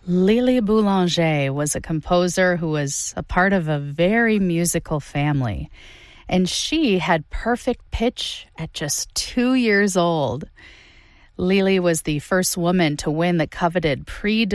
Lily Boulanger was a composer who was a part of a very musical family, and she had perfect pitch at just 2 years old. Lily was the first woman to win the coveted Prix de